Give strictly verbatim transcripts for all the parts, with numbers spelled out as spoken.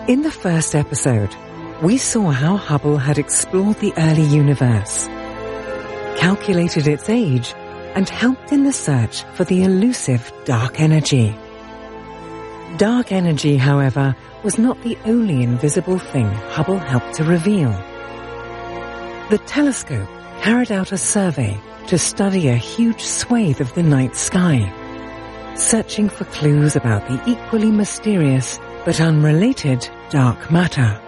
In the first episode, we saw how Hubble had explored the early universe, calculated its age, and helped in the search for the elusive dark energy. Dark energy, however, was not the only invisible thing Hubble helped to reveal. The telescope carried out a survey to study a huge swathe of the night sky, searching for clues about the equally mysterious but unrelated dark matter.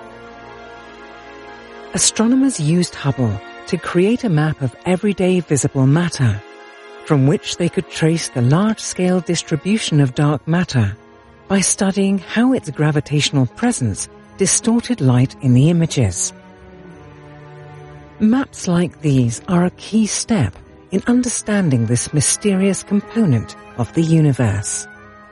Astronomers used Hubble to create a map of everyday visible matter, from which they could trace the large-scale distribution of dark matter by studying how its gravitational presence distorted light in the images. Maps like these are a key step in understanding this mysterious component of the universe.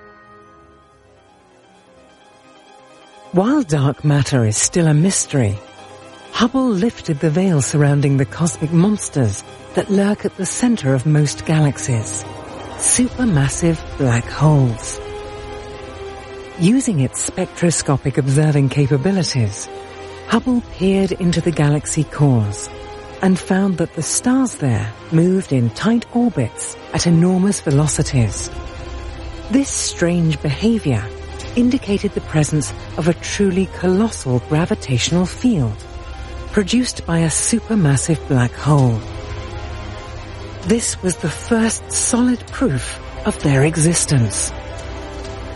While dark matter is still a mystery, Hubble lifted the veil surrounding the cosmic monsters that lurk at the center of most galaxies, supermassive black holes. Using its spectroscopic observing capabilities, Hubble peered into the galaxy cores and found that the stars there moved in tight orbits at enormous velocities. This strange behavior indicated the presence of a truly colossal gravitational field produced by a supermassive black hole. This was the first solid proof of their existence.